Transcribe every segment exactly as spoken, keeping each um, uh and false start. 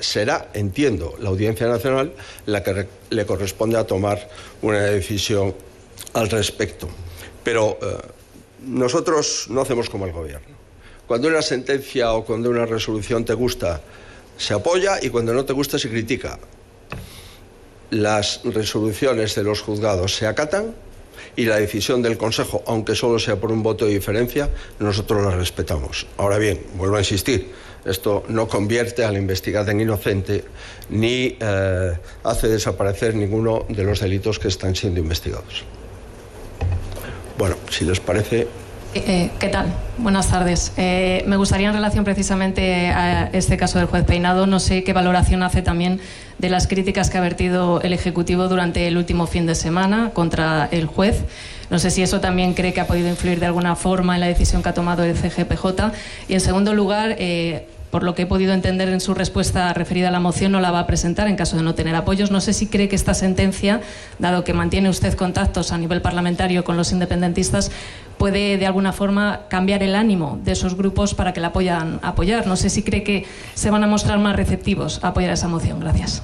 será, entiendo, la Audiencia Nacional la que re- le corresponde a tomar una decisión al respecto. Pero eh, nosotros no hacemos como el gobierno. Cuando una sentencia o cuando una resolución te gusta, se apoya, y cuando no te gusta, se critica. Las resoluciones de los juzgados se acatan, y la decisión del Consejo, aunque solo sea por un voto de diferencia, nosotros la respetamos. Ahora bien, vuelvo a insistir, esto no convierte al investigado en inocente ni eh, hace desaparecer ninguno de los delitos que están siendo investigados. Bueno, si les parece... Eh, ¿Qué tal? Buenas tardes. Eh, me gustaría, en relación precisamente a este caso del juez Peinado, no sé qué valoración hace también de las críticas que ha vertido el Ejecutivo durante el último fin de semana contra el juez. No sé si eso también cree que ha podido influir de alguna forma en la decisión que ha tomado el C G P J. Y, en segundo lugar, eh, por lo que he podido entender en su respuesta referida a la moción, no la va a presentar en caso de no tener apoyos. No sé si cree que esta sentencia, dado que mantiene usted contactos a nivel parlamentario con los independentistas, puede de alguna forma cambiar el ánimo de esos grupos para que la puedan apoyar. No sé si cree que se van a mostrar más receptivos a apoyar esa moción. Gracias.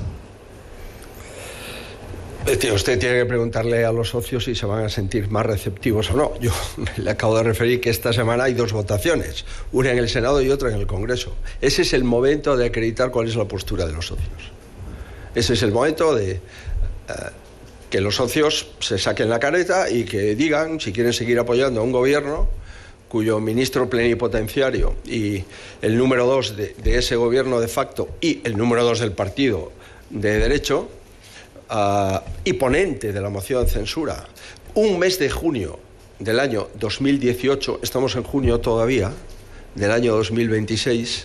Usted tiene que preguntarle a los socios si se van a sentir más receptivos o no. Yo le acabo de referir que esta semana hay dos votaciones, una en el Senado y otra en el Congreso. Ese es el momento de acreditar cuál es la postura de los socios. Ese es el momento de... Uh, que los socios se saquen la careta y que digan si quieren seguir apoyando a un gobierno cuyo ministro plenipotenciario y el número dos de, de ese gobierno de facto y el número dos del partido de derecho uh, y ponente de la moción de censura, un mes de junio del año dos mil dieciocho, estamos en junio todavía, del año dos mil veintiséis,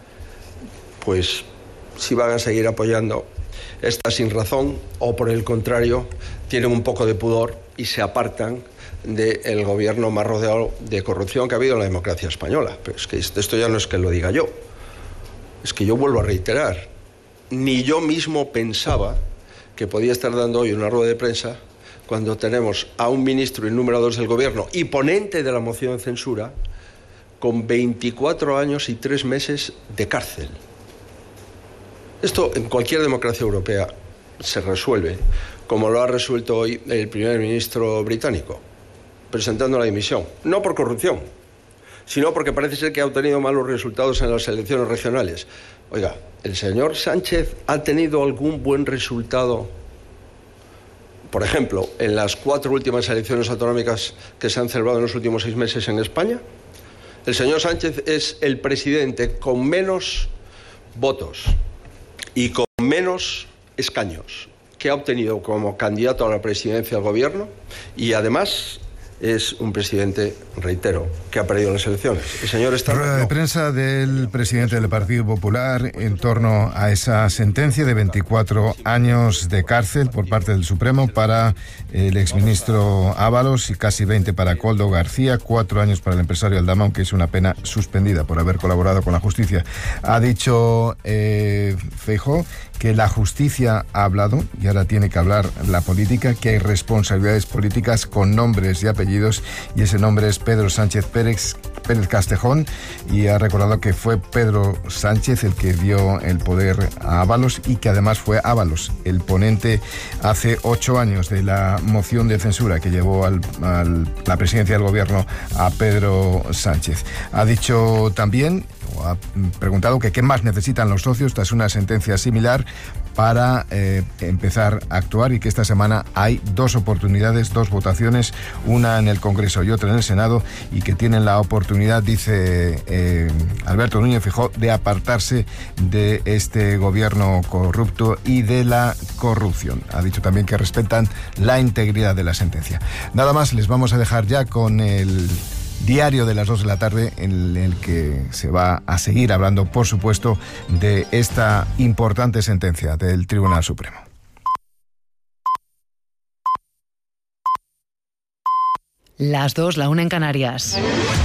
pues si van a seguir apoyando esta sin razón, o por el contrario, tienen un poco de pudor y se apartan del gobierno más rodeado de corrupción que ha habido en la democracia española. Pero es que esto ya no es que lo diga yo, es que yo vuelvo a reiterar, ni yo mismo pensaba que podía estar dando hoy una rueda de prensa cuando tenemos a un ministro y número dos del gobierno y ponente de la moción de censura con veinticuatro años y tres meses de cárcel. Esto en cualquier democracia europea se resuelve, como lo ha resuelto hoy el primer ministro británico, presentando la dimisión. No por corrupción, sino porque parece ser que ha obtenido malos resultados en las elecciones regionales. Oiga, ¿el señor Sánchez ha tenido algún buen resultado, por ejemplo, en las cuatro últimas elecciones autonómicas que se han celebrado en los últimos seis meses en España? El señor Sánchez es el presidente con menos votos y con menos escaños que ha obtenido como candidato a la presidencia del gobierno, y además es un presidente, reitero, que ha perdido las elecciones. El señor está... Rueda de prensa del presidente del Partido Popular en torno a esa sentencia de veinticuatro años de cárcel por parte del Supremo para el exministro Ábalos y casi veinte para Koldo García, cuatro años para el empresario Aldama, aunque es una pena suspendida por haber colaborado con la justicia. Ha dicho eh, Feijóo que la justicia ha hablado y ahora tiene que hablar la política, que hay responsabilidades políticas con nombres y apellidos, y ese nombre es Pedro Sánchez Pérez, Pérez Castejón, y ha recordado que fue Pedro Sánchez el que dio el poder a Ábalos y que además fue Ábalos el ponente hace ocho años de la moción de censura que llevó al, al, la presidencia del gobierno a Pedro Sánchez. Ha dicho también, o ha preguntado, que qué más necesitan los socios tras una sentencia similar para eh, empezar a actuar, y que esta semana hay dos oportunidades, dos votaciones, una en el Congreso y otra en el Senado, y que tienen la oportunidad, dice eh, Alberto Núñez Feijóo, de apartarse de este gobierno corrupto y de la corrupción. Ha dicho también que respetan la integridad de la sentencia. Nada más, les vamos a dejar ya con el diario de las dos de la tarde, en el que se va a seguir hablando, por supuesto, de esta importante sentencia del Tribunal Supremo. Las dos, la una en Canarias.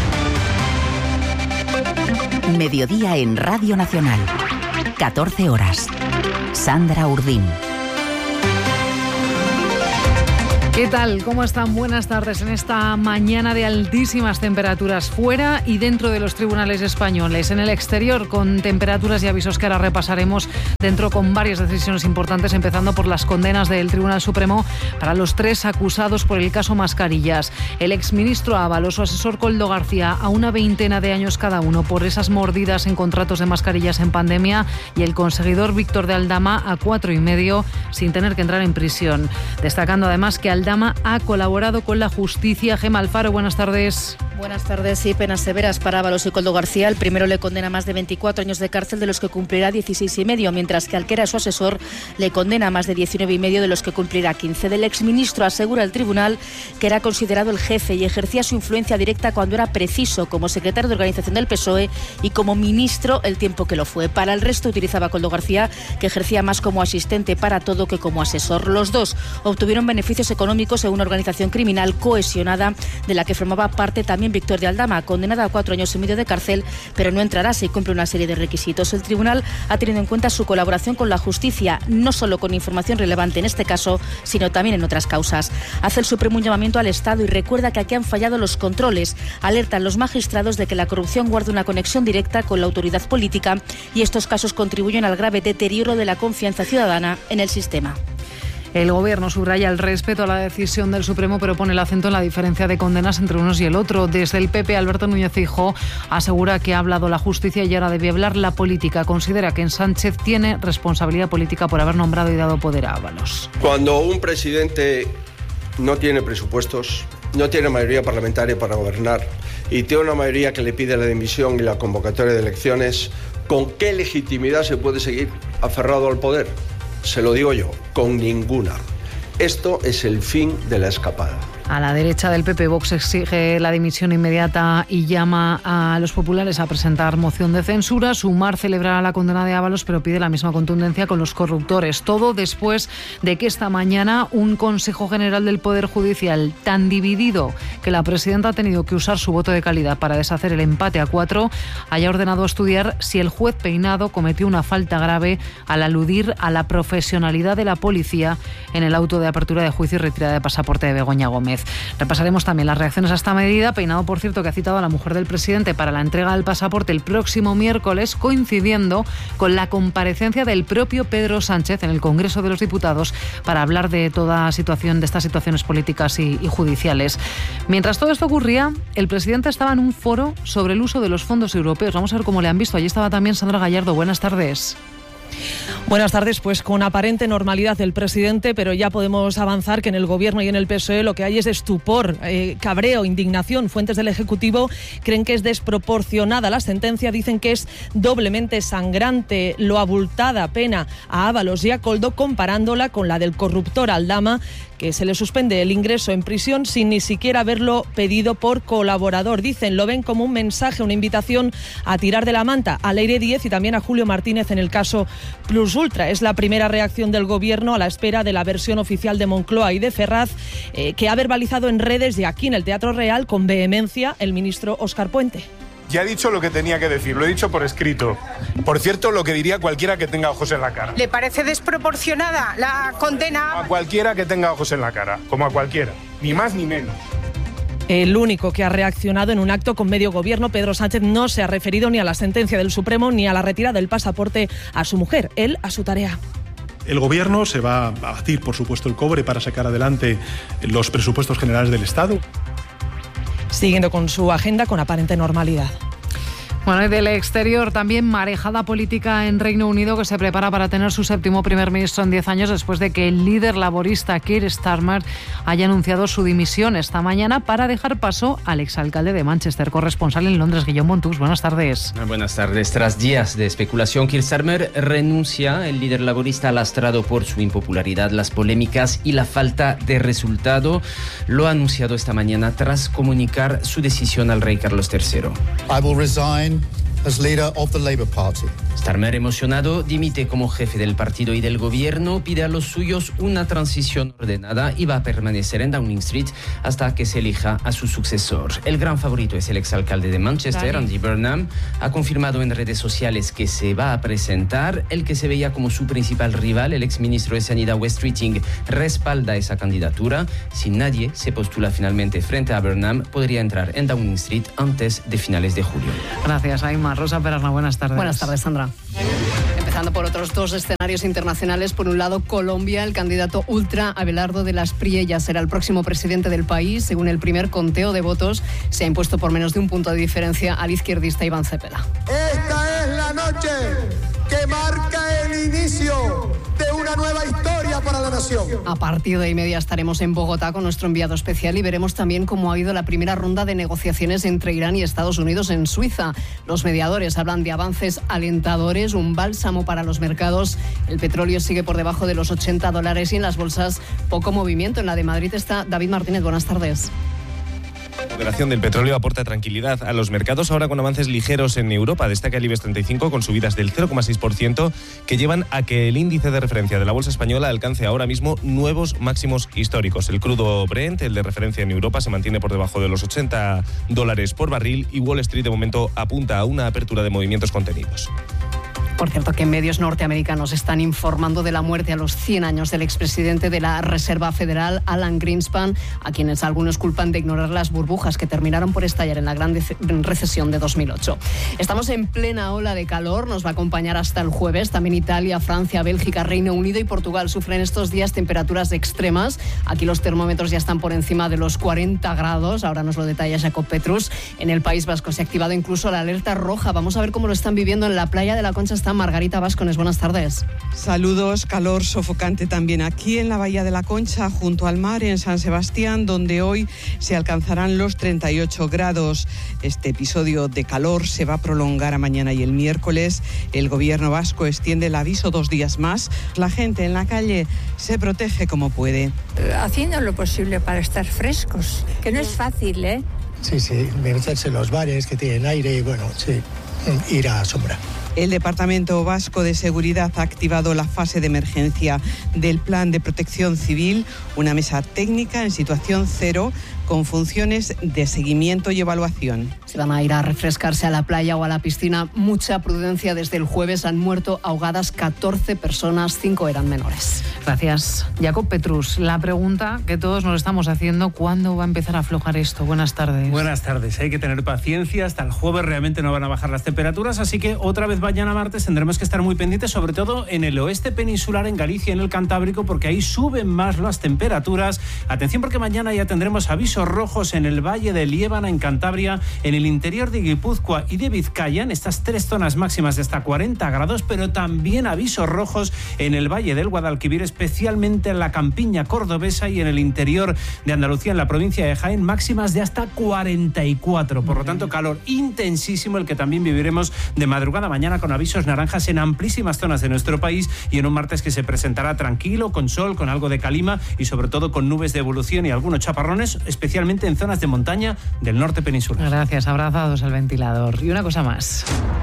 Mediodía en Radio Nacional. catorce horas. Sandra Urdín. ¿Qué tal? ¿Cómo están? Buenas tardes en esta mañana de altísimas temperaturas fuera y dentro de los tribunales españoles. En el exterior con temperaturas y avisos que ahora repasaremos, dentro con varias decisiones importantes, empezando por las condenas del Tribunal Supremo para los tres acusados por el caso Mascarillas. El exministro Ábalos, su asesor Koldo García, a una veintena de años cada uno por esas mordidas en contratos de mascarillas en pandemia, y el conseguidor Víctor de Aldama a cuatro y medio sin tener que entrar en prisión. Destacando además que Aldama Aldama ha colaborado con la justicia. Gemma Alfaro, buenas tardes. Buenas tardes. Sí, penas severas para Ábalos y Koldo García. El primero le condena más de veinticuatro años de cárcel, de los que cumplirá dieciséis y medio, mientras que al que era su asesor le condena más de diecinueve y medio, de los que cumplirá quince. Del exministro asegura el tribunal que era considerado el jefe y ejercía su influencia directa cuando era preciso, como secretario de organización del P S O E y como ministro el tiempo que lo fue. Para el resto utilizaba a Koldo García, que ejercía más como asistente para todo que como asesor. Los dos obtuvieron beneficios económicos en una organización criminal cohesionada de la que formaba parte también Víctor de Aldama, condenada a cuatro años y medio de cárcel, pero no entrará si cumple una serie de requisitos. El tribunal ha tenido en cuenta su colaboración con la justicia, no solo con información relevante en este caso, sino también en otras causas. Hace el Supremo un llamamiento al Estado y recuerda que aquí han fallado los controles. Alertan los magistrados de que la corrupción guarda una conexión directa con la autoridad política y estos casos contribuyen al grave deterioro de la confianza ciudadana en el sistema. El Gobierno subraya el respeto a la decisión del Supremo, pero pone el acento en la diferencia de condenas entre unos y el otro. Desde el P P, Alberto Núñez Feijóo asegura que ha hablado la justicia y ahora debe hablar la política. Considera que en Sánchez tiene responsabilidad política por haber nombrado y dado poder a Ábalos. Cuando un presidente no tiene presupuestos, no tiene mayoría parlamentaria para gobernar y tiene una mayoría que le pide la dimisión y la convocatoria de elecciones, ¿con qué legitimidad se puede seguir aferrado al poder? Se lo digo yo, con ninguna. Esto es el fin de la escapada. A la derecha del P P, Vox exige la dimisión inmediata y llama a los populares a presentar moción de censura. Sumar celebrará la condena de Ábalos, pero pide la misma contundencia con los corruptores. Todo después de que esta mañana un Consejo General del Poder Judicial, tan dividido que la presidenta ha tenido que usar su voto de calidad para deshacer el empate a cuatro, haya ordenado estudiar si el juez Peinado cometió una falta grave al aludir a la profesionalidad de la policía en el auto de apertura de juicio y retirada de pasaporte de Begoña Gómez. Repasaremos también las reacciones a esta medida. Peinado, por cierto, que ha citado a la mujer del presidente para la entrega del pasaporte el próximo miércoles, coincidiendo con la comparecencia del propio Pedro Sánchez en el Congreso de los Diputados para hablar de toda situación, de estas situaciones políticas y, y judiciales. Mientras todo esto ocurría, el presidente estaba en un foro sobre el uso de los fondos europeos. Vamos a ver cómo le han visto. Allí estaba también Sandra Gallardo. Buenas tardes. Buenas tardes. Pues con aparente normalidad el presidente, pero ya podemos avanzar que en el Gobierno y en el P S O E lo que hay es estupor, eh, cabreo, indignación. Fuentes del Ejecutivo creen que es desproporcionada la sentencia, dicen que es doblemente sangrante, lo abultada pena a Ábalos y a Koldo, comparándola con la del corruptor Aldama, que se le suspende el ingreso en prisión sin ni siquiera haberlo pedido por colaborador. Dicen, lo ven como un mensaje, una invitación a tirar de la manta a Leire Díez y también a Julio Martínez en el caso Plus Ultra. Es la primera reacción del Gobierno a la espera de la versión oficial de Moncloa y de Ferraz, eh, que ha verbalizado en redes y aquí en el Teatro Real con vehemencia el ministro Óscar Puente. Ya he dicho lo que tenía que decir, lo he dicho por escrito. Por cierto, lo que diría cualquiera que tenga ojos en la cara. ¿Le parece desproporcionada la condena? A cualquiera que tenga ojos en la cara, como a cualquiera, ni más ni menos. El único que ha reaccionado en un acto con medio Gobierno, Pedro Sánchez, no se ha referido ni a la sentencia del Supremo ni a la retirada del pasaporte a su mujer, él a su tarea. El Gobierno se va a batir, por supuesto, el cobre para sacar adelante los presupuestos generales del Estado. Siguiendo con su agenda con aparente normalidad. Bueno, y del exterior también marejada política en Reino Unido, que se prepara para tener su séptimo primer ministro en diez años después de que el líder laborista Keir Starmer haya anunciado su dimisión esta mañana para dejar paso al exalcalde de Manchester. Corresponsal en Londres, Guillaume Montux. Buenas tardes. Buenas tardes. Tras días de especulación, Keir Starmer renuncia. El líder laborista, lastrado por su impopularidad, las polémicas y la falta de resultado, lo ha anunciado esta mañana tras comunicar su decisión al rey Carlos tercero. I will resign as leader of the Labour Party. Starmer, emocionado, dimite como jefe del partido y del gobierno, pide a los suyos una transición ordenada y va a permanecer en Downing Street hasta que se elija a su sucesor. El gran favorito es el exalcalde de Manchester, Dale. Andy Burnham. Ha confirmado en redes sociales que se va a presentar. El que se veía como su principal rival, el exministro de Sanidad Wes Streeting, respalda esa candidatura. Si nadie se postula finalmente frente a Burnham, podría entrar en Downing Street antes de finales de julio. Gracias, Aima. Rosa Perarna, buenas tardes. Buenas tardes, Sandra. Empezando por otros dos escenarios internacionales. Por un lado, Colombia. El candidato ultra Abelardo de las Priellas será el próximo presidente del país. Según el primer conteo de votos, se ha impuesto por menos de un punto de diferencia al izquierdista Iván Cepeda. Esta es la noche que marca el inicio de una nueva historia para la nación. A partir de ahí media estaremos en Bogotá con nuestro enviado especial y veremos también cómo ha ido la primera ronda de negociaciones entre Irán y Estados Unidos en Suiza. Los mediadores hablan de avances alentadores, un bálsamo para los mercados. El petróleo sigue por debajo de los ochenta dólares y en las bolsas poco movimiento. En la de Madrid está David Martínez. Buenas tardes. La moderación del petróleo aporta tranquilidad a los mercados, ahora con avances ligeros en Europa. Destaca el IBEX treinta y cinco con subidas del cero coma seis por ciento que llevan a que el índice de referencia de la bolsa española alcance ahora mismo nuevos máximos históricos. El crudo Brent, el de referencia en Europa, se mantiene por debajo de los ochenta dólares por barril y Wall Street de momento apunta a una apertura de movimientos contenidos. Por cierto, que medios norteamericanos están informando de la muerte a los cien años del expresidente de la Reserva Federal, Alan Greenspan, a quienes algunos culpan de ignorar las burbujas que terminaron por estallar en la gran recesión de dos mil ocho. Estamos en plena ola de calor, nos va a acompañar hasta el jueves. También Italia, Francia, Bélgica, Reino Unido y Portugal sufren estos días temperaturas extremas. Aquí los termómetros ya están por encima de los cuarenta grados. Ahora nos lo detalla Jacob Petrus. En el País Vasco se ha activado incluso la alerta roja. Vamos a ver cómo lo están viviendo en la playa de la Concha. Margarita Vascones, buenas tardes. Saludos, calor sofocante también aquí en la Bahía de la Concha, junto al mar, en San Sebastián, donde hoy se alcanzarán los treinta y ocho grados. Este episodio de calor se va a prolongar a mañana y el miércoles. El gobierno vasco extiende el aviso dos días más. La gente en la calle se protege como puede. Haciendo lo posible para estar frescos, que no es fácil, ¿eh? Sí, sí, meterse en los bares que tienen aire y bueno, sí, ir a sombra. El Departamento Vasco de Seguridad ha activado la fase de emergencia del Plan de Protección Civil, una mesa técnica en situación cero con funciones de seguimiento y evaluación. Se van a ir a refrescarse a la playa o a la piscina. Mucha prudencia. Desde el jueves han muerto ahogadas catorce personas, cinco eran menores. Gracias. Jacob Petrus, la pregunta que todos nos estamos haciendo, ¿cuándo va a empezar a aflojar esto? Buenas tardes. Buenas tardes. Hay que tener paciencia. Hasta el jueves realmente no van a bajar las temperaturas, así que otra vez mañana martes tendremos que estar muy pendientes, sobre todo en el oeste peninsular, en Galicia, en el Cantábrico, porque ahí suben más las temperaturas. Atención, porque mañana ya tendremos avisos rojos en el Valle de Liébana, en Cantabria, en el interior de Guipúzcoa y de Vizcaya, en estas tres zonas máximas de hasta cuarenta grados, pero también avisos rojos en el Valle del Guadalquivir, especialmente en la campiña cordobesa y en el interior de Andalucía, en la provincia de Jaén, máximas de hasta cuarenta y cuatro. Por lo tanto, calor intensísimo el que también viviremos de madrugada mañana, con avisos naranjas en amplísimas zonas de nuestro país, y en un martes que se presentará tranquilo, con sol, con algo de calima y sobre todo con nubes de evolución y algunos chaparrones, especialmente en zonas de montaña del norte peninsular. Gracias, abrazados al ventilador. Y una cosa más.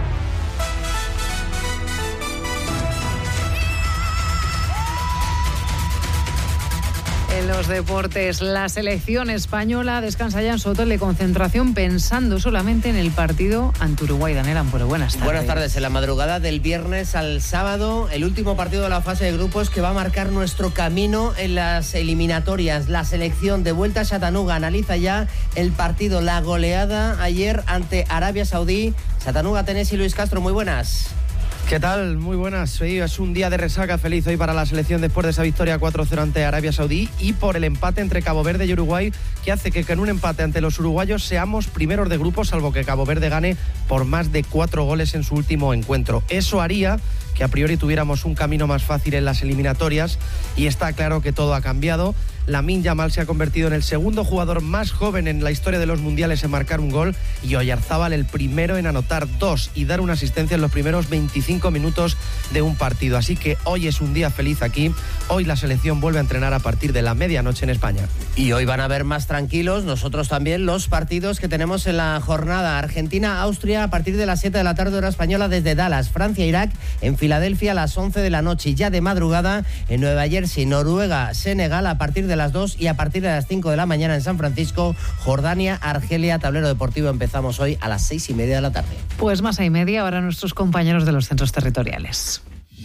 En los deportes, la selección española descansa ya en su hotel de concentración pensando solamente en el partido ante Uruguay. Daniel Ampuero, buenas tardes. Buenas tardes. En la madrugada del viernes al sábado, el último partido de la fase de grupos que va a marcar nuestro camino en las eliminatorias. La selección de vuelta a Chattanooga analiza ya el partido, la goleada ayer ante Arabia Saudí. Chattanooga, Tennessee, Luis Castro, muy buenas. ¿Qué tal? Muy buenas. Hoy es un día de resaca feliz hoy para la selección después de esa victoria cuatro cero ante Arabia Saudí y por el empate entre Cabo Verde y Uruguay, que hace que en un empate ante los uruguayos seamos primeros de grupo, salvo que Cabo Verde gane por más de cuatro goles en su último encuentro. Eso haría que a priori tuviéramos un camino más fácil en las eliminatorias y está claro que todo ha cambiado. Lamine Yamal se ha convertido en el segundo jugador más joven en la historia de los mundiales en marcar un gol y Oyarzábal el primero en anotar dos y dar una asistencia en los primeros veinticinco minutos de un partido. Así que hoy es un día feliz aquí. Hoy la selección vuelve a entrenar a partir de la medianoche en España. Y hoy van a ver más tranquilos, nosotros también, los partidos que tenemos en la jornada. Argentina-Austria a partir de las siete de la tarde hora española desde Dallas. Francia-Irak en Filadelfia a las once de la noche. Y ya de madrugada en Nueva Jersey, Noruega-Senegal a partir de las dos y a partir de las cinco de la mañana en San Francisco, Jordania-Argelia. Tablero deportivo empezamos hoy a las seis y media de la tarde. Pues más y media ahora nuestros compañeros de los centros territoriales.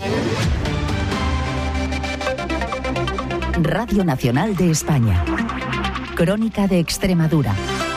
Radio Nacional de España. Crónica de Extremadura.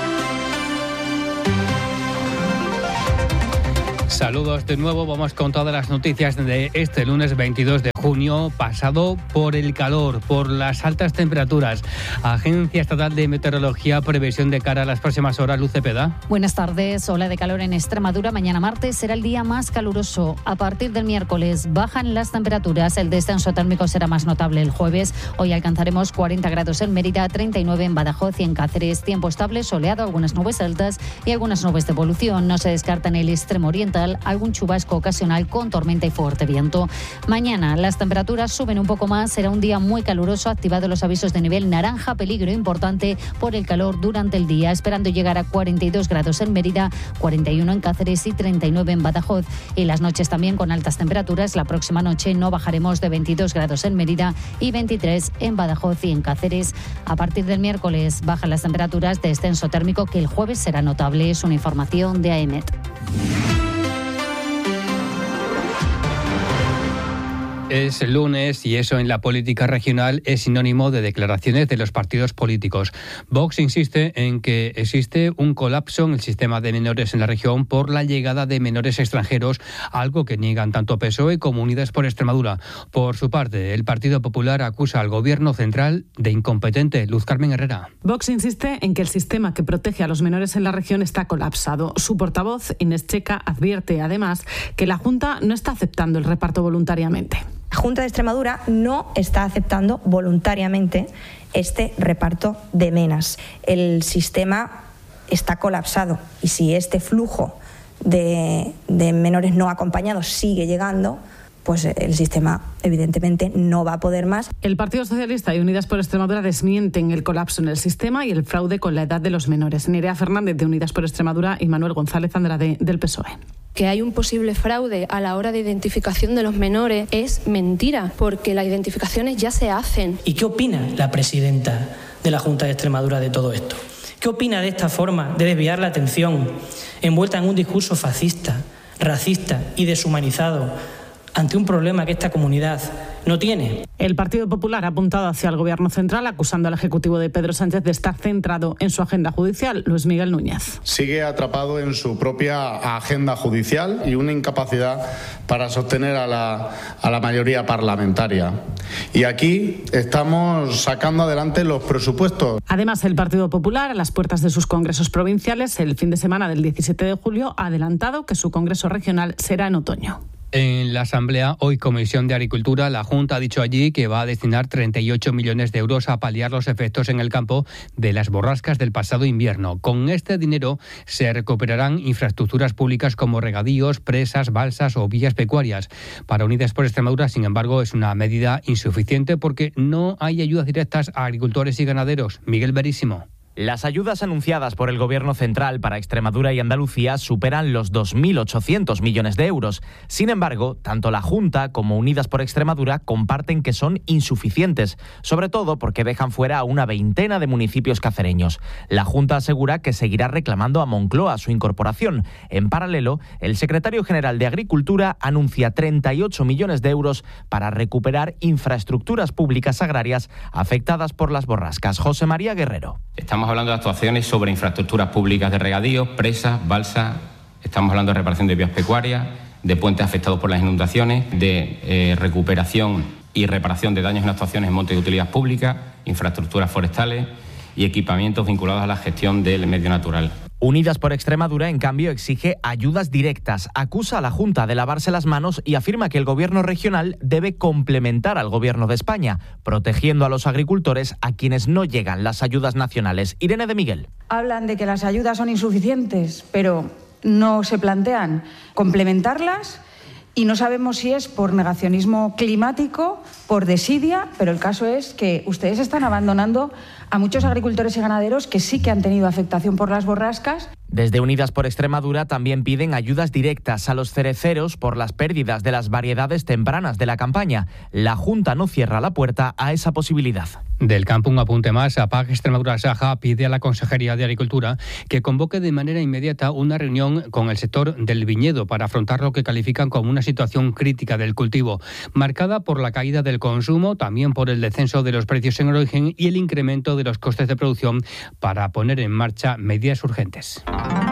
Saludos de nuevo, vamos con todas las noticias de este lunes veintidós de junio, pasado por el calor, por las altas temperaturas. Agencia Estatal de Meteorología, previsión de cara a las próximas horas, Luz Cepeda. Buenas tardes, ola de calor en Extremadura. Mañana martes será el día más caluroso. A partir del miércoles bajan las temperaturas, el descenso térmico será más notable el jueves. Hoy alcanzaremos cuarenta grados en Mérida, treinta y nueve en Badajoz y en Cáceres. Tiempo estable, soleado, algunas nubes altas y algunas nubes de evolución. No se descarta en el extremo oriental algún chubasco ocasional con tormenta y fuerte viento. Mañana las temperaturas suben un poco más, será un día muy caluroso, activados los avisos de nivel naranja, peligro importante por el calor durante el día, esperando llegar a cuarenta y dos grados en Mérida, cuarenta y uno en Cáceres y treinta y nueve en Badajoz. Y las noches también con altas temperaturas, la próxima noche no bajaremos de veintidós grados en Mérida y veintitrés en Badajoz y en Cáceres. A partir del miércoles bajan las temperaturas, de descenso térmico que el jueves será notable, es una información de A E M E T. Es lunes y eso en la política regional es sinónimo de declaraciones de los partidos políticos. Vox insiste en que existe un colapso en el sistema de menores en la región por la llegada de menores extranjeros, algo que niegan tanto P S O E como Unidas por Extremadura. Por su parte, el Partido Popular acusa al Gobierno central de incompetente. Luz Carmen Herrera. Vox insiste en que el sistema que protege a los menores en la región está colapsado. Su portavoz, Inés Checa, advierte además que la Junta no está aceptando el reparto voluntariamente. La Junta de Extremadura no está aceptando voluntariamente este reparto de menas. El sistema está colapsado y si este flujo de, de menores no acompañados sigue llegando, pues el sistema evidentemente no va a poder más. El Partido Socialista y Unidas por Extremadura desmienten el colapso en el sistema y el fraude con la edad de los menores. Nerea Fernández de Unidas por Extremadura y Manuel González Andrade del P S O E. Que hay un posible fraude a la hora de identificación de los menores es mentira, porque las identificaciones ya se hacen. ¿Y qué opina la presidenta de la Junta de Extremadura de todo esto? ¿Qué opina de esta forma de desviar la atención, envuelta en un discurso fascista, racista y deshumanizado, ante un problema que esta comunidad no tiene? El Partido Popular ha apuntado hacia el Gobierno central acusando al Ejecutivo de Pedro Sánchez de estar centrado en su agenda judicial. Luis Miguel Núñez. Sigue atrapado en su propia agenda judicial y una incapacidad para sostener a la, a la mayoría parlamentaria. Y aquí estamos sacando adelante los presupuestos. Además, el Partido Popular, a las puertas de sus congresos provinciales, el fin de semana del diecisiete de julio, ha adelantado que su congreso regional será en otoño. En la Asamblea, hoy Comisión de Agricultura, la Junta ha dicho allí que va a destinar treinta y ocho millones de euros a paliar los efectos en el campo de las borrascas del pasado invierno. Con este dinero se recuperarán infraestructuras públicas como regadíos, presas, balsas o vías pecuarias. Para Unidas por Extremadura, sin embargo, es una medida insuficiente porque no hay ayudas directas a agricultores y ganaderos. Miguel Verísimo. Las ayudas anunciadas por el Gobierno central para Extremadura y Andalucía superan los dos mil ochocientos millones de euros. Sin embargo, tanto la Junta como Unidas por Extremadura comparten que son insuficientes, sobre todo porque dejan fuera a una veintena de municipios cacereños. La Junta asegura que seguirá reclamando a Moncloa su incorporación. En paralelo, el secretario general de Agricultura anuncia treinta y ocho millones de euros para recuperar infraestructuras públicas agrarias afectadas por las borrascas. José María Guerrero. Estamos hablando de actuaciones sobre infraestructuras públicas de regadío, presas, balsas. Estamos hablando de reparación de vías pecuarias, de puentes afectados por las inundaciones, de eh, recuperación y reparación de daños en actuaciones en montes de utilidad pública, infraestructuras forestales y equipamientos vinculados a la gestión del medio natural. Unidas por Extremadura, en cambio, exige ayudas directas, acusa a la Junta de lavarse las manos y afirma que el gobierno regional debe complementar al gobierno de España, protegiendo a los agricultores a quienes no llegan las ayudas nacionales. Irene de Miguel. Hablan de que las ayudas son insuficientes, pero no se plantean complementarlas. Y no sabemos si es por negacionismo climático, por desidia, pero el caso es que ustedes están abandonando a muchos agricultores y ganaderos que sí que han tenido afectación por las borrascas. Desde Unidas por Extremadura también piden ayudas directas a los cereceros por las pérdidas de las variedades tempranas de la campaña. La Junta no cierra la puerta a esa posibilidad. Del campo, un apunte más. APAC Extremadura Saja pide a la Consejería de Agricultura que convoque de manera inmediata una reunión con el sector del viñedo para afrontar lo que califican como una situación crítica del cultivo, marcada por la caída del consumo, también por el descenso de los precios en origen y el incremento de los costes de producción, para poner en marcha medidas urgentes.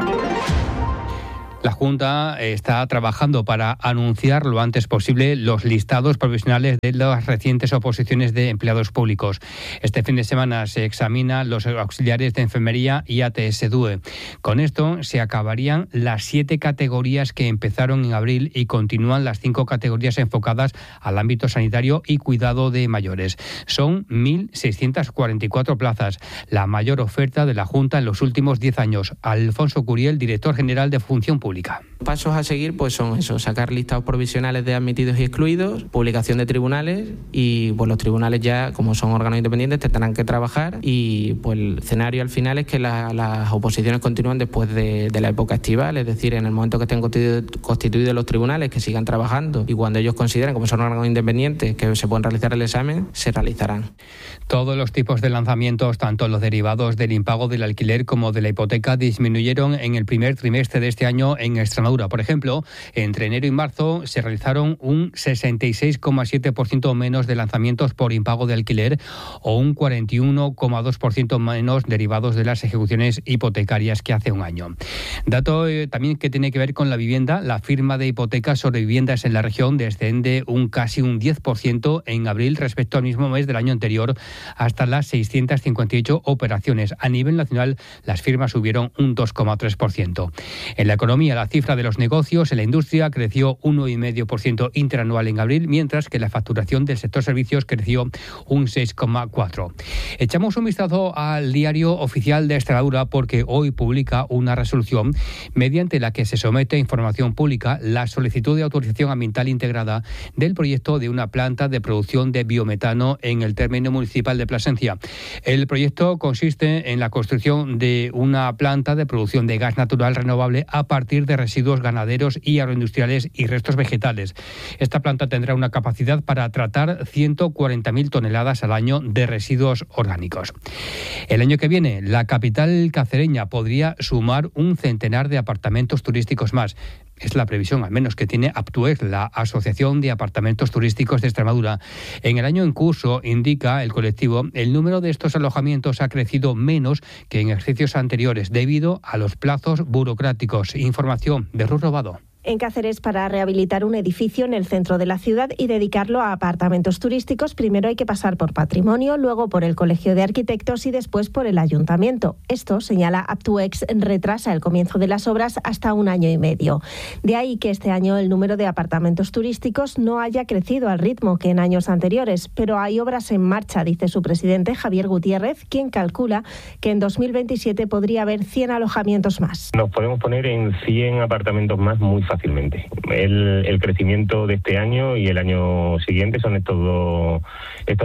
La Junta está trabajando para anunciar lo antes posible los listados provisionales de las recientes oposiciones de empleados públicos. Este fin de semana se examinan los auxiliares de enfermería y A T S D U E. Con esto se acabarían las siete categorías que empezaron en abril y continúan las cinco categorías enfocadas al ámbito sanitario y cuidado de mayores. Son mil seiscientas cuarenta y cuatro plazas, la mayor oferta de la Junta en los últimos diez años. Alfonso Curiel, director general de Función Pública. Pasos a seguir pues son eso, sacar listados provisionales de admitidos y excluidos, publicación de tribunales y pues los tribunales ya, como son órganos independientes, tendrán que trabajar y pues el escenario al final es que la, las oposiciones continúen después de, de la época estival, es decir, en el momento que estén constitu- constituidos los tribunales, que sigan trabajando y cuando ellos consideren, como son órganos independientes, que se pueden realizar el examen, se realizarán. Todos los tipos de lanzamientos, tanto los derivados del impago del alquiler como de la hipoteca, disminuyeron en el primer trimestre de este año en Extremadura. Por ejemplo, entre enero y marzo se realizaron un sesenta y seis coma siete por ciento menos de lanzamientos por impago de alquiler o un cuarenta y uno coma dos por ciento menos derivados de las ejecuciones hipotecarias que hace un año. Dato eh, también que tiene que ver con la vivienda. La firma de hipotecas sobre viviendas en la región desciende un casi un diez por ciento en abril respecto al mismo mes del año anterior, hasta las seiscientas cincuenta y ocho operaciones. A nivel nacional, las firmas subieron un dos coma tres por ciento. En la economía, la cifra de los negocios en la industria creció uno coma cinco por ciento interanual en abril, mientras que la facturación del sector servicios creció un seis coma cuatro por ciento. Echamos un vistazo al Diario Oficial de Extremadura porque hoy publica una resolución mediante la que se somete a información pública la solicitud de autorización ambiental integrada del proyecto de una planta de producción de biometano en el término municipal de Plasencia. El proyecto consiste en la construcción de una planta de producción de gas natural renovable a partir de residuos ganaderos y agroindustriales y restos vegetales. Esta planta tendrá una capacidad para tratar ciento cuarenta mil toneladas al año de residuos orgánicos. El año que viene, la capital cacereña podría sumar un centenar de apartamentos turísticos más. Es la previsión, al menos, que tiene Aptuex, la Asociación de Apartamentos Turísticos de Extremadura. En el año en curso, indica el colectivo, el número de estos alojamientos ha crecido menos que en ejercicios anteriores debido a los plazos burocráticos. Información de Ruth Robado. En Cáceres, para rehabilitar un edificio en el centro de la ciudad y dedicarlo a apartamentos turísticos, primero hay que pasar por Patrimonio, luego por el Colegio de Arquitectos y después por el Ayuntamiento. Esto, señala Aptuex, retrasa el comienzo de las obras hasta un año y medio. De ahí que este año el número de apartamentos turísticos no haya crecido al ritmo que en años anteriores, pero hay obras en marcha, dice su presidente Javier Gutiérrez, quien calcula que en dos mil veintisiete podría haber cien alojamientos más. Nos podemos poner en cien apartamentos más muy fácilmente. El, el crecimiento de este año y el año siguiente son estos dos. Esto,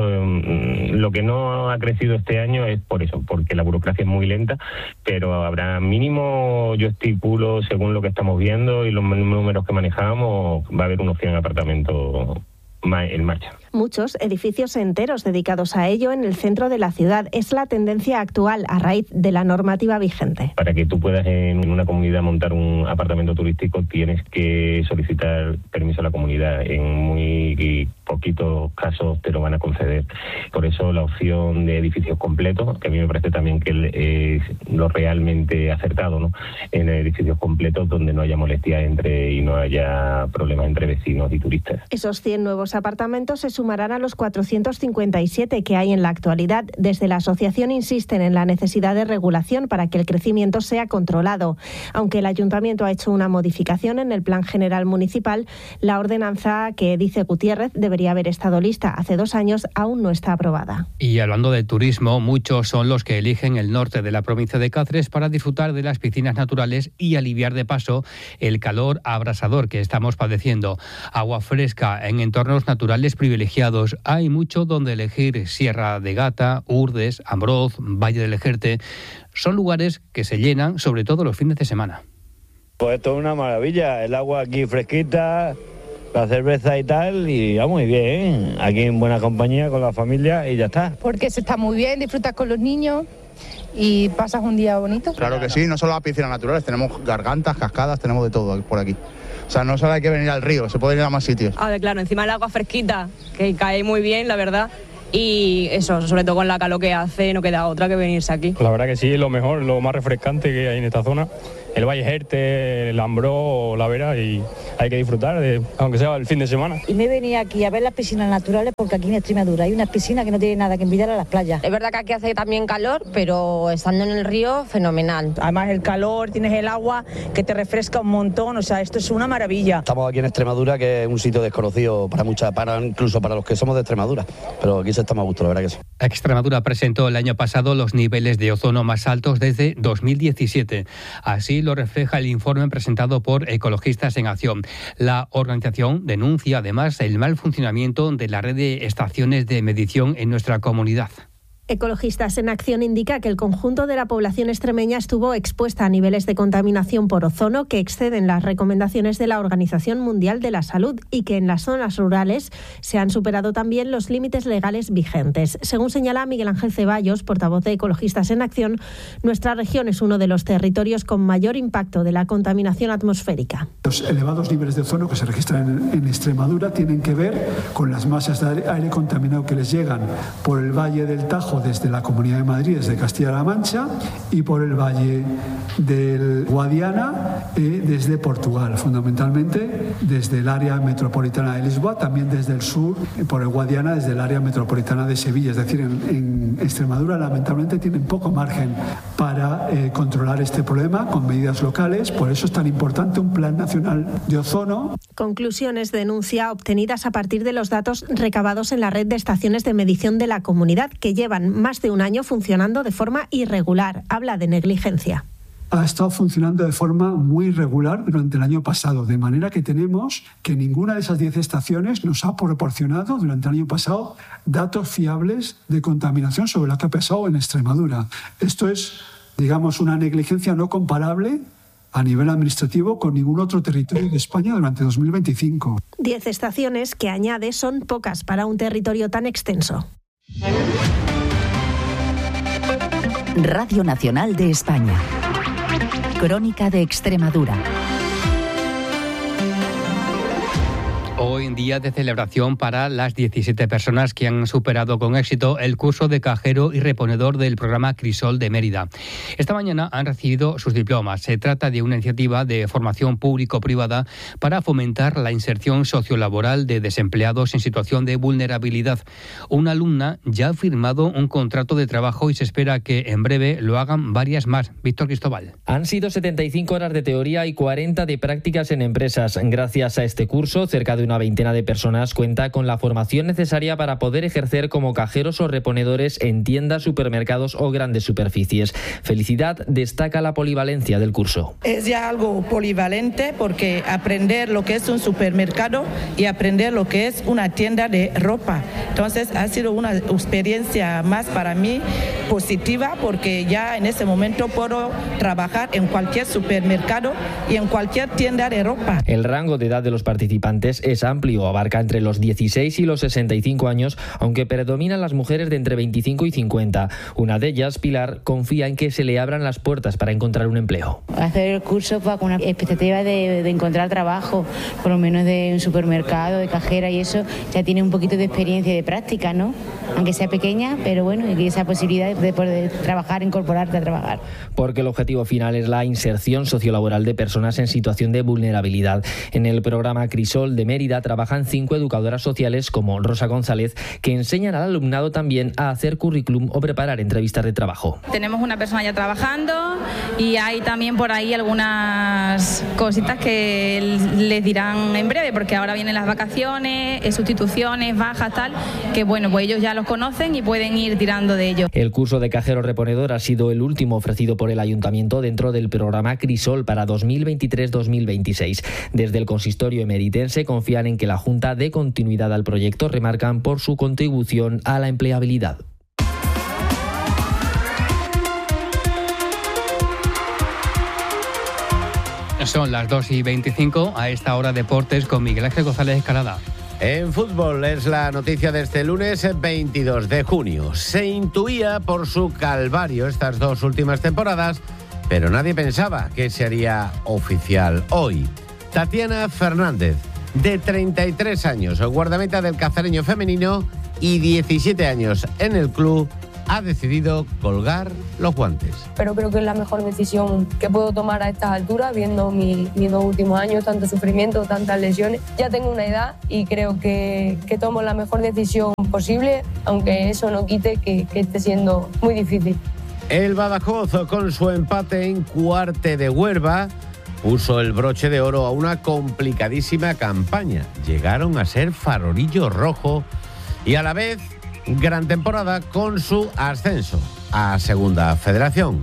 lo que no ha crecido este año es por eso, porque la burocracia es muy lenta, pero habrá mínimo, yo estipulo, según lo que estamos viendo y los números que manejamos, va a haber unos cien apartamentos en marcha. Muchos edificios enteros dedicados a ello en el centro de la ciudad. Es la tendencia actual a raíz de la normativa vigente. Para que tú puedas en una comunidad montar un apartamento turístico tienes que solicitar permiso a la comunidad. En muy poquitos casos te lo van a conceder. Por eso la opción de edificios completos, que a mí me parece también que es lo realmente acertado, ¿no? En edificios completos donde no haya molestia entre y no haya problemas entre vecinos y turistas. Esos cien nuevos apartamentos se suman sumarán a los cuatrocientos cincuenta y siete que hay en la actualidad. Desde la asociación insisten en la necesidad de regulación para que el crecimiento sea controlado. Aunque el ayuntamiento ha hecho una modificación en el Plan General Municipal, la ordenanza que dice Gutiérrez debería haber estado lista hace dos años aún no está aprobada. Y hablando de turismo, muchos son los que eligen el norte de la provincia de Cáceres para disfrutar de las piscinas naturales y aliviar de paso el calor abrasador que estamos padeciendo. Agua fresca en entornos naturales privilegiados. Hay mucho donde elegir: Sierra de Gata, Urdes, Ambroz, Valle del Ejerte. Son lugares que se llenan sobre todo los fines de semana. Pues esto es una maravilla, el agua aquí fresquita, la cerveza y tal, y va muy bien, aquí en buena compañía con la familia y ya está. Porque se está muy bien, disfrutas con los niños y pasas un día bonito. Claro que sí, no solo las piscinas naturales, tenemos gargantas, cascadas, tenemos de todo por aquí. O sea, no solo hay que venir al río, se puede ir a más sitios. A ver, claro, encima el agua fresquita, que cae muy bien, la verdad. Y eso, sobre todo con la calor que hace, no queda otra que venirse aquí. La verdad que sí, es lo mejor, lo más refrescante que hay en esta zona. El Valle Ejerte, el Ambró, la Vera, y hay que disfrutar, de, aunque sea el fin de semana. Y me venía aquí a ver las piscinas naturales porque aquí en Extremadura hay unas piscinas que no tienen nada que envidiar a las playas. Es verdad que aquí hace también calor, pero estando en el río, fenomenal. Además el calor, tienes el agua que te refresca un montón, o sea, esto es una maravilla. Estamos aquí en Extremadura, que es un sitio desconocido para muchas, para incluso para los que somos de Extremadura, pero aquí se está más a gusto, la verdad que sí. Extremadura presentó el año pasado los niveles de ozono más altos desde dos mil diecisiete. Así lo refleja el informe presentado por Ecologistas en Acción. La organización denuncia además el mal funcionamiento de la red de estaciones de medición en nuestra comunidad. Ecologistas en Acción indica que el conjunto de la población extremeña estuvo expuesta a niveles de contaminación por ozono que exceden las recomendaciones de la Organización Mundial de la Salud y que en las zonas rurales se han superado también los límites legales vigentes. Según señala Miguel Ángel Ceballos, portavoz de Ecologistas en Acción, nuestra región es uno de los territorios con mayor impacto de la contaminación atmosférica. Los elevados niveles de ozono que se registran en, en Extremadura tienen que ver con las masas de aire contaminado que les llegan por el Valle del Tajo desde la Comunidad de Madrid, desde Castilla-La Mancha, y por el Valle del Guadiana eh, desde Portugal, fundamentalmente desde el área metropolitana de Lisboa, también desde el sur, eh, por el Guadiana, desde el área metropolitana de Sevilla. Es decir, en, en Extremadura lamentablemente tienen poco margen para eh, controlar este problema con medidas locales, por eso es tan importante un plan nacional de ozono. Conclusiones de denuncia obtenidas a partir de los datos recabados en la red de estaciones de medición de la comunidad, que llevan más de un año funcionando de forma irregular. Habla de negligencia. Ha estado funcionando de forma muy irregular durante el año pasado, de manera que tenemos que ninguna de esas diez estaciones nos ha proporcionado durante el año pasado datos fiables de contaminación sobre lo que ha pasado en Extremadura. Esto es, digamos, una negligencia no comparable a nivel administrativo con ningún otro territorio de España durante dos mil veinticinco. Diez estaciones que, añade, son pocas para un territorio tan extenso. Radio Nacional de España. Crónica de Extremadura. Hoy en día de celebración para las diecisiete personas que han superado con éxito el curso de cajero y reponedor del programa Crisol de Mérida. Esta mañana han recibido sus diplomas. Se trata de una iniciativa de formación público-privada para fomentar la inserción sociolaboral de desempleados en situación de vulnerabilidad. Una alumna ya ha firmado un contrato de trabajo y se espera que en breve lo hagan varias más. Víctor Cristóbal. Han sido setenta y cinco horas de teoría y cuarenta de prácticas en empresas. Gracias a este curso, cerca de una veintena de personas cuenta con la formación necesaria para poder ejercer como cajeros o reponedores en tiendas, supermercados o grandes superficies. Felicidad destaca la polivalencia del curso. Es ya algo polivalente porque aprender lo que es un supermercado y aprender lo que es una tienda de ropa. Entonces ha sido una experiencia más para mí positiva porque ya en ese momento puedo trabajar en cualquier supermercado y en cualquier tienda de ropa. El rango de edad de los participantes es amplio, abarca entre los dieciséis y los sesenta y cinco años, aunque predominan las mujeres de entre veinticinco y cincuenta. Una de ellas, Pilar, confía en que se le abran las puertas para encontrar un empleo. Hacer el curso pues, con una expectativa de, de encontrar trabajo, por lo menos de un supermercado, de cajera y eso, ya tiene un poquito de experiencia práctica, ¿no? Aunque sea pequeña, pero bueno, y esa posibilidad de poder trabajar, incorporarte a trabajar. Porque el objetivo final es la inserción sociolaboral de personas en situación de vulnerabilidad. En el programa Crisol de Mérida trabajan cinco educadoras sociales como Rosa González, que enseñan al alumnado también a hacer currículum o preparar entrevistas de trabajo. Tenemos una persona ya trabajando y hay también por ahí algunas cositas que les dirán en breve, porque ahora vienen las vacaciones, sustituciones, bajas, tal, que bueno, pues ellos ya los conocen y pueden ir tirando de ello. El curso de cajero reponedor ha sido el último ofrecido por el Ayuntamiento dentro del programa Crisol para dos mil veintitrés dos mil veintiséis. Desde el consistorio emeritense confían en que la Junta dé continuidad al proyecto, remarcan por su contribución a la empleabilidad. Son las dos y veinticinco, a esta hora deportes con Miguel Ángel González Escalada. En fútbol es la noticia de este lunes veintidós de junio. Se intuía por su calvario estas dos últimas temporadas, pero nadie pensaba que se haría oficial hoy. Tatiana Fernández, de treinta y tres años, guardameta del Cacereño femenino y diecisiete años en el club, ha decidido colgar los guantes. Pero creo que es la mejor decisión que puedo tomar a estas alturas, viendo mi, mis dos últimos años, tanto sufrimiento, tantas lesiones. Ya tengo una edad y creo que, que tomo la mejor decisión posible, aunque eso no quite que, que esté siendo muy difícil. El Badajoz, con su empate en Cuarte de Huerva, puso el broche de oro a una complicadísima campaña. Llegaron a ser farolillo rojo y a la vez gran temporada con su ascenso a Segunda Federación.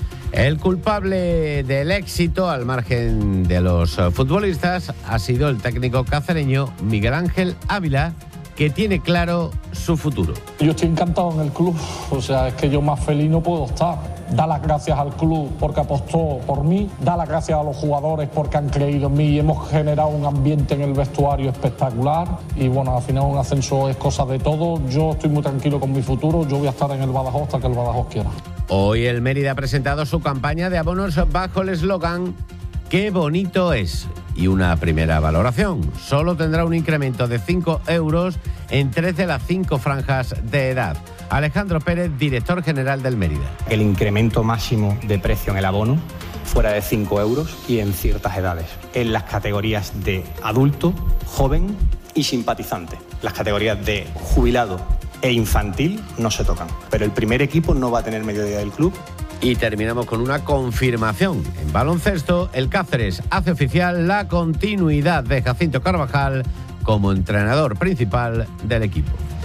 El culpable del éxito, al margen de los futbolistas, ha sido el técnico cacereño Miguel Ángel Ávila, que tiene claro su futuro. Yo estoy encantado en el club, o sea, es que yo más feliz no puedo estar. Da las gracias al club porque apostó por mí, da las gracias a los jugadores porque han creído en mí y hemos generado un ambiente en el vestuario espectacular. Y bueno, al final un ascenso es cosa de todo. Yo estoy muy tranquilo con mi futuro, yo voy a estar en el Badajoz hasta que el Badajoz quiera. Hoy el Mérida ha presentado su campaña de abonos bajo el eslogan ¡Qué bonito es! Y una primera valoración. Solo tendrá un incremento de cinco euros en tres de las cinco franjas de edad. Alejandro Pérez, director general del Mérida. El incremento máximo de precio en el abono fuera de cinco euros y en ciertas edades. En las categorías de adulto, joven y simpatizante. Las categorías de jubilado e infantil no se tocan. Pero el primer equipo no va a tener mediodía del club. Y terminamos con una confirmación. En baloncesto, el Cáceres hace oficial la continuidad de Jacinto Carvajal como entrenador principal del equipo.